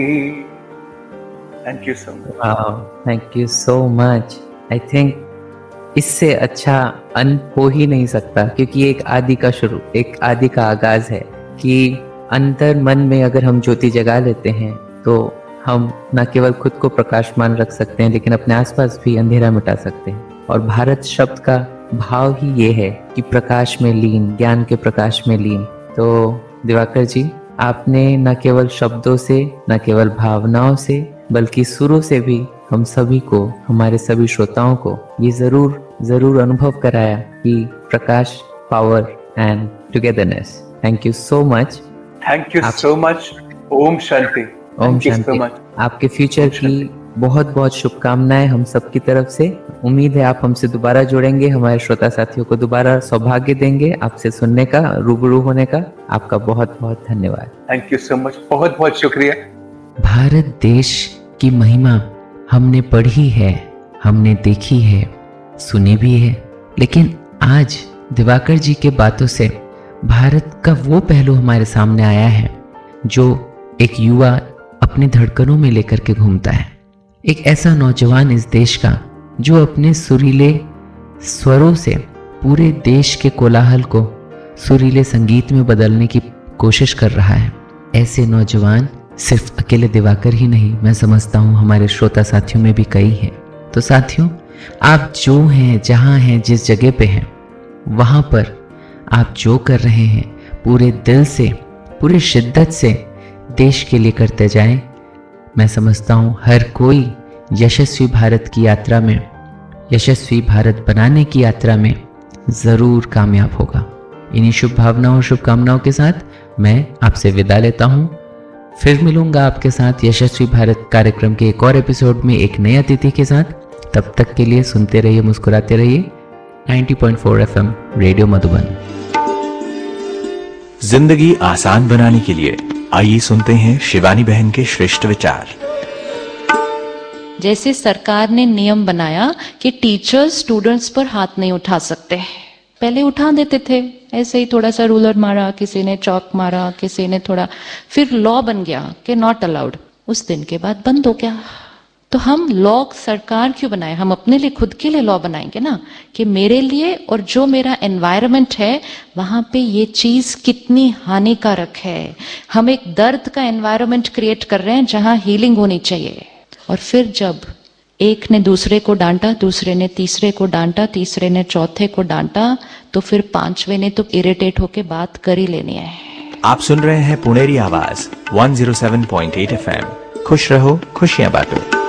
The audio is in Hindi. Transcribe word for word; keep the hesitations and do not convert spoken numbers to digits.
Thank you so much. Thank you so much. I think इससे अच्छा अंत हो ही नहीं सकता, क्योंकि एक आदि का शुरू, एक आदि का आगाज है कि अंतर मन में अगर हम ज्योति जगा लेते हैं तो हम न केवल खुद को प्रकाशमान रख सकते हैं, लेकिन अपने आसपास भी अंधेरा मिटा सकते हैं। और भारत शब्द का भाव ही ये है कि प्रकाश में लीन, ज्ञान के प्रकाश में लीन। तो दिवाकर जी, आपने न केवल शब्दों से, न केवल भावनाओं से, बल्कि सुरों से भी हम सभी को, हमारे सभी श्रोताओं को ये जरूर जरूर अनुभव कराया कि प्रकाश, power and togetherness. Thank you so much. Thank you so much. Om Shanti. Om Shanti. आपके फ्यूचर की बहुत बहुत शुभकामनाएं हम सबकी तरफ से। उम्मीद है आप हमसे दोबारा जुड़ेंगे, हमारे श्रोता साथियों को दोबारा सौभाग्य देंगे आपसे सुनने का, रूबरू होने का। आपका बहुत बहुत धन्यवाद। थैंक यू सो मच, बहुत बहुत शुक्रिया। भारत देश की महिमा हमने पढ़ी है, हमने देखी है, सुनी भी है, लेकिन आज दिवाकर जी के बातों से भारत का वो पहलू हमारे सामने आया है जो एक युवा अपनी धड़कनों में लेकर के घूमता है। एक ऐसा नौजवान इस देश का जो अपने सुरीले स्वरों से पूरे देश के कोलाहल को सुरीले संगीत में बदलने की कोशिश कर रहा है। ऐसे नौजवान सिर्फ अकेले दिवाकर ही नहीं, मैं समझता हूँ हमारे श्रोता साथियों में भी कई हैं। तो साथियों, आप जो हैं, जहाँ हैं, जिस जगह पे हैं, वहाँ पर आप जो कर रहे हैं पूरे दिल से, पूरी शिद्दत से देश के लिए करते जाएं। मैं समझता हूँ हर कोई यशस्वी भारत की यात्रा में, यशस्वी भारत बनाने की यात्रा में ज़रूर कामयाब होगा। इन्हीं शुभ भावनाओं और शुभकामनाओं के साथ मैं आपसे विदा लेता हूँ। फिर मिलूंगा आपके साथ यशस्वी भारत कार्यक्रम के एक और एपिसोड में एक नए अतिथि के साथ। तब तक के लिए सुनते रहिए, मुस्कुराते रहिए। नब्बे पॉइंट चार एफ एम रेडियो मधुबन। जिंदगी आसान बनाने के लिए आइए सुनते हैं शिवानी बहन के श्रेष्ठ विचार। जैसे सरकार ने नियम बनाया कि टीचर्स स्टूडेंट्स पर हाथ नहीं उठा सकते, पहले उठा देते थे, ऐसे ही थोड़ा सा रूलर मारा, किसी ने चौक मारा, किसी ने थोड़ा, फिर लॉ बन गया कि नॉट अलाउड। उस दिन के बाद बंद हो गया। तो हम लॉ सरकार क्यों बनाए? हम अपने लिए, खुद के लिए लॉ बनाएंगे ना, कि मेरे लिए और जो मेरा एनवायरनमेंट है वहां पे ये चीज कितनी हानिकारक है। हम एक दर्द का एनवायरनमेंट क्रिएट कर रहे हैं जहां हीलिंग होनी चाहिए। और फिर जब एक ने दूसरे को डांटा, दूसरे ने तीसरे को डांटा, तीसरे ने चौथे को डांटा, तो फिर पांचवे ने तो इरिटेट होके बात कर ही लेनी है। आप सुन रहे हैं पुणेरी आवाज एक सौ सात पॉइंट आठ एफ एम। खुश रहो, खुशियां बांटो।